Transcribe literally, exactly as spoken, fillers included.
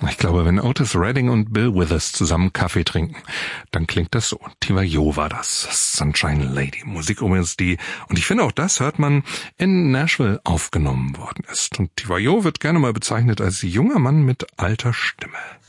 Ich glaube, wenn Otis Redding und Bill Withers zusammen Kaffee trinken, dann klingt das so. Tiva Jo war das, Sunshine Lady. Musik übrigens, die, und ich finde auch das hört man, in Nashville aufgenommen worden ist. Und Tiva Jo wird gerne mal bezeichnet als junger Mann mit alter Stimme.